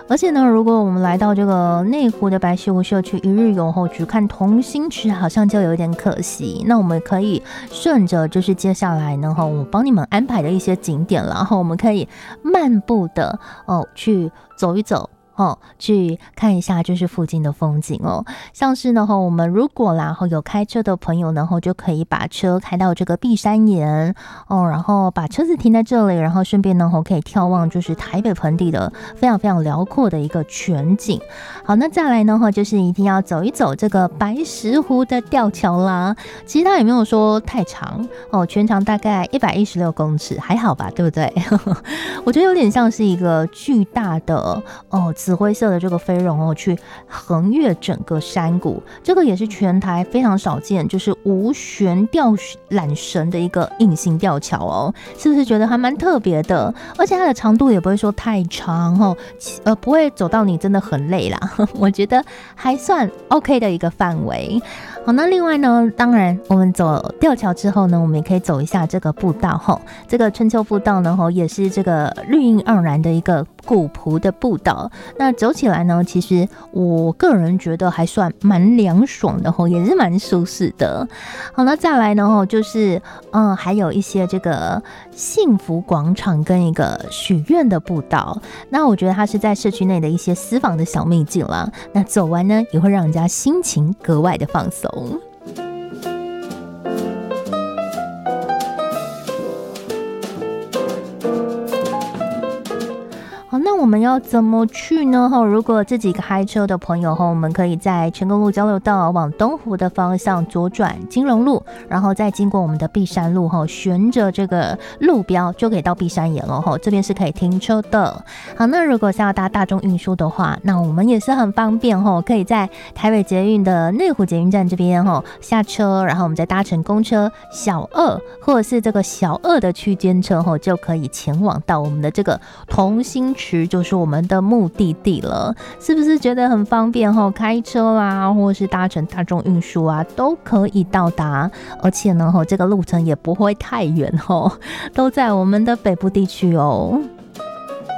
而且呢，如果我们来到这个内湖的白石湖社区一日游后，只看同心池好像就有点可惜。那我们可以顺着就是接下来呢，我帮你们安排的一些景点，然后我们可以漫步的去走一走。去看一下就是附近的风景哦，像是呢我们如果啦有开车的朋友呢就可以把车开到这个碧山岩然后把车子停在这里，然后顺便呢可以眺望就是台北盆地的非常非常辽阔的一个全景。好，那再来呢就是一定要走一走这个白石湖的吊桥啦。其实它也没有说太长全长大概116公尺，还好吧，对不对？我觉得有点像是一个巨大的紫灰色的这个飞龙去横越整个山谷，这个也是全台非常少见，就是无悬吊缆绳的一个隐形吊桥是不是觉得还蛮特别的？而且它的长度也不会说太长不会走到你真的很累啦，我觉得还算 OK 的一个范围。好，那另外呢，当然我们走吊桥之后呢，我们也可以走一下这个步道这个春秋步道呢也是这个绿荫盎然的一个古朴的步道。那走起来呢，其实我个人觉得还算蛮凉爽的也是蛮舒适的。好，那再来呢就是还有一些这个幸福广场跟一个许愿的步道。那我觉得它是在社区内的一些私房的小秘境啦。那走完呢，也会让人家心情格外的放松。那我们要怎么去呢？如果自己开车的朋友我们可以在成功路交流道往东湖的方向左转金融路，然后再经过我们的碧山路循着这个路标就可以到碧山岩了这边是可以停车的。好，那如果是要搭大众运输的话，那我们也是很方便可以在台北捷运的内湖捷运站这边下车，然后我们再搭乘公车小2或者是这个小2的区间车就可以前往到我们的这个同心池，就是我们的目的地了。是不是觉得很方便开车啦，或者是搭乘大众运输啊，都可以到达。而且呢这个路程也不会太远都在我们的北部地区哦。